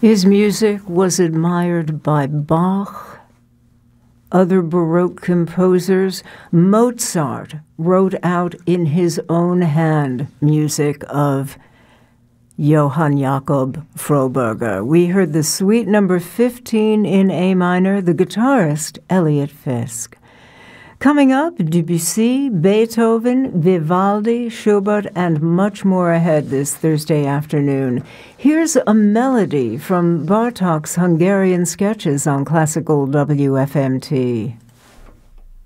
His music was admired by Bach, other Baroque composers. Mozart wrote out in his own hand music of Johann Jakob Froberger. We heard the Suite number 15 in A minor, the guitarist Elliot Fisk. Coming up, Debussy, Beethoven, Vivaldi, Schubert, and much more ahead this Thursday afternoon. Here's a melody from Bartók's Hungarian Sketches on Classical WFMT.